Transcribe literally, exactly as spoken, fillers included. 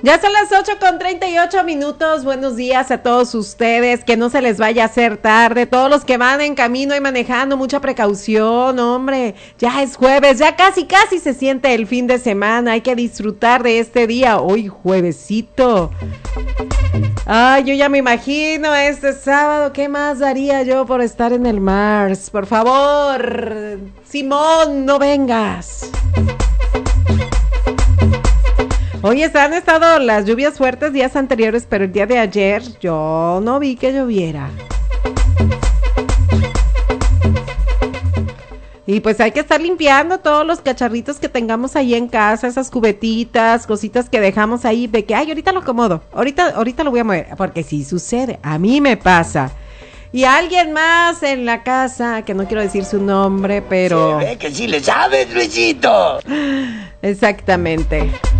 Ya son las ocho con treinta y ocho minutos. Buenos días a todos ustedes. Que no se les vaya a hacer tarde. Todos los que van en camino y manejando, mucha precaución, hombre. Ya es jueves, ya casi, casi se siente el fin de semana. Hay que disfrutar de este día. Hoy, juevesito. Ay, yo ya me imagino este sábado. ¿Qué más daría yo por estar en el Mars? Por favor, Simón, no vengas. Hoy han estado las lluvias fuertes días anteriores, pero el día de ayer yo no vi que lloviera. Y pues hay que estar limpiando todos los cacharritos que tengamos ahí en casa, esas cubetitas, cositas que dejamos ahí de que, ay, ahorita lo acomodo, ahorita, ahorita lo voy a mover, porque sí sucede, a mí me pasa. Y alguien más en la casa, que no quiero decir su nombre, pero... Se ve que sí le sabes, Luisito. Exactamente.